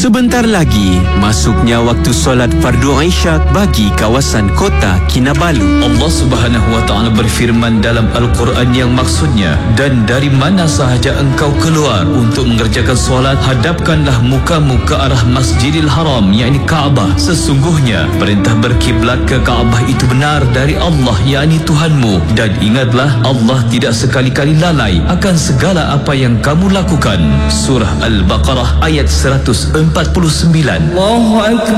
Sebentar lagi, masuknya waktu solat fardu Isyak bagi kawasan kota Kinabalu. Allah Subhanahu wa taala berfirman dalam Al-Quran yang maksudnya, dan dari mana sahaja engkau keluar untuk mengerjakan solat, hadapkanlah mukamu ke arah Masjidil Haram, yakni Kaabah. Sesungguhnya perintah berkiblat ke Kaabah itu benar dari Allah, yakni Tuhanmu. Dan ingatlah, Allah tidak sekali-kali lalai akan segala apa yang kamu lakukan. Surah Al-Baqarah ayat 149.